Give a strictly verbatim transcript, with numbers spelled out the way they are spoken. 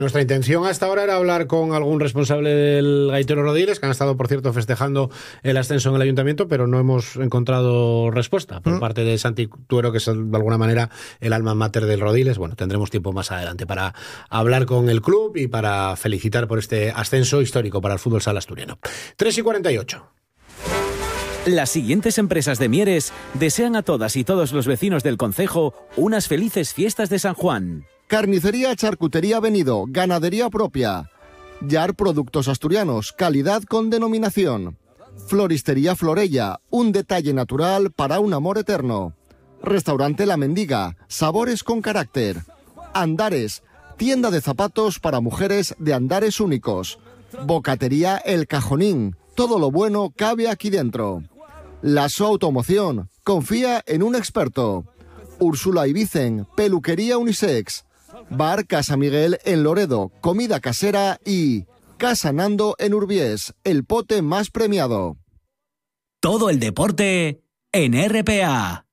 Nuestra intención hasta ahora era hablar con algún responsable del Gaitero Rodiles, que han estado, por cierto, festejando el ascenso en el ayuntamiento, pero no hemos encontrado respuesta por ¿Mm? parte de Santi Tuero, que es de alguna manera el alma mater del Rodiles. Bueno, tendremos tiempo más adelante para hablar con el club y para felicitar por este ascenso histórico para el fútbol sala asturiano. tres y cuarenta y ocho. Las siguientes empresas de Mieres desean a todas y todos los vecinos del concejo unas felices fiestas de San Juan. Carnicería Charcutería Venido, ganadería propia. Yar Productos Asturianos, calidad con denominación. Floristería Florella, un detalle natural para un amor eterno. Restaurante La Mendiga, sabores con carácter. Andares, tienda de zapatos para mujeres de andares únicos. Bocatería El Cajonín, todo lo bueno cabe aquí dentro. Lasso Automoción, confía en un experto. Úrsula y Vicen, peluquería unisex. Bar Casa Miguel en Loredo, comida casera. Y Casa Nando en Urbiés, el pote más premiado. Todo el deporte en R P A.